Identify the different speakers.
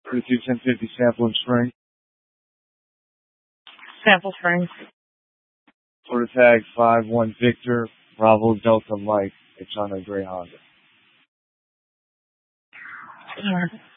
Speaker 1: 321050 Sample and Spring.
Speaker 2: Sample Springs.
Speaker 1: Order tag 51 Victor, Bravo Delta Mike. It's on a gray Honda.
Speaker 2: All right.